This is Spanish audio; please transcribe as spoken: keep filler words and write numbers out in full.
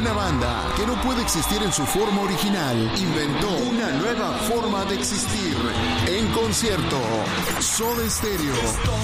Una banda que no puede existir en su forma original inventó una nueva forma de existir. En concierto, Soda Stereo.